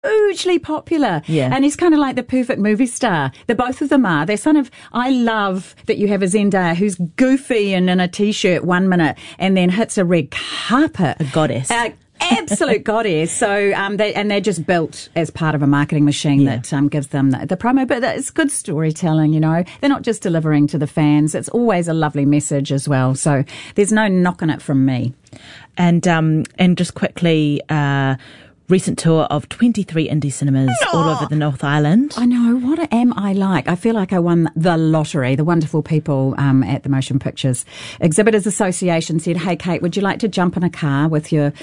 hugely popular. Yeah. And he's kind of like the perfect movie star. The both of them are. They're I love that you have a Zendaya who's goofy and in a t-shirt 1 minute and then hits a red carpet. A goddess. Absolute goddess. So, they're just built as part of a marketing machine that gives them the promo. But it's good storytelling, you know. They're not just delivering to the fans. It's always a lovely message as well. So there's no knocking it from me. And just quickly, recent tour of 23 indie cinemas all over the North Island. I know. What am I like? I feel like I won the lottery. The wonderful people at the Motion Pictures Exhibitors Association said, "Hey, Kate, would you like to jump in a car with your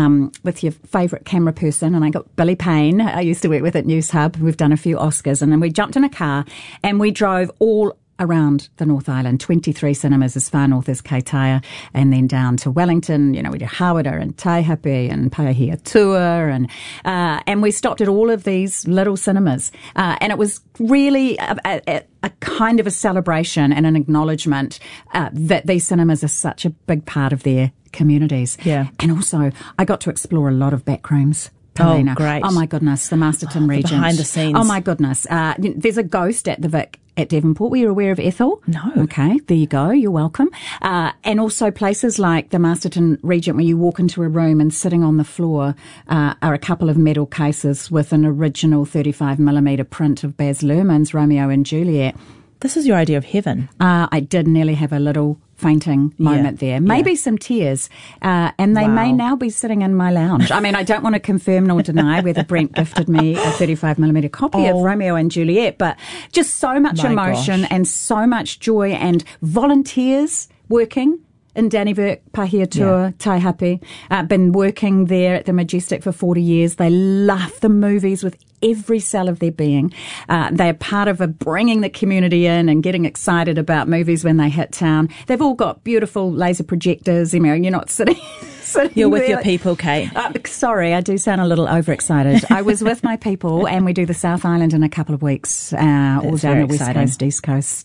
favourite camera person?" And I got Billy Payne. I used to work with at News Hub. We've done a few Oscars. And then we jumped in a car and we drove all around the North Island, 23 cinemas as far north as Kaitaia, and then down to Wellington. You know, we did Hawera and Taihape and Pahiatua, and we stopped at all of these little cinemas. And it was really a kind of a celebration and an acknowledgement that these cinemas are such a big part of their communities. Yeah. And also, I got to explore a lot of back rooms. Paulina. Oh, great. Oh, my goodness, the Masterton Regent. Behind the scenes. Oh, my goodness. There's a ghost at the Vic at Devonport. Were you aware of Ethel? No. Okay, there you go. You're welcome. And also places like the Masterton Regent, where you walk into a room and sitting on the floor are a couple of metal cases with an original 35mm print of Baz Luhrmann's Romeo and Juliet. This is your idea of heaven. I did nearly have a little fainting moment there. Maybe some tears. And they may now be sitting in my lounge. I mean, I don't want to confirm nor deny whether Brent gifted me a 35mm copy of Romeo and Juliet, but just so much emotion and so much joy and volunteers working in Dannevirke, Pahiatua, Taihape. Been working there at the Majestic for 40 years. They love the movies with every cell of their being. They're part of bringing the community in and getting excited about movies when they hit town. They've all got beautiful laser projectors. You know, you're not sitting You're with there your people, Kate. Sorry, I do sound a little overexcited. I was with my people, and we do the South Island in a couple of weeks, all down the West Coast, East Coast,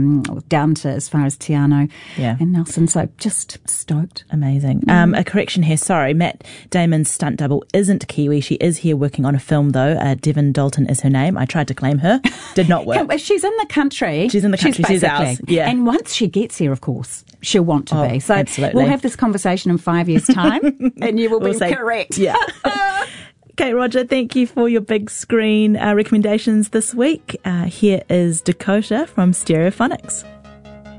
down to as far as Tiano and Nelson. So just stoked. Amazing. A correction here. Sorry, Matt Damon's stunt double isn't Kiwi. She is here working on a film, though. Devon Dalton is her name. I tried to claim her. Did not work. She's in the country. She's in the country. She's ours. Yeah. And once she gets here, of course, she'll want to be. So absolutely. We'll have this conversation in 5 years' time, and you will be correct. Yeah. Kate Roger, thank you for your big screen recommendations this week. Here is Dakota from Stereophonics.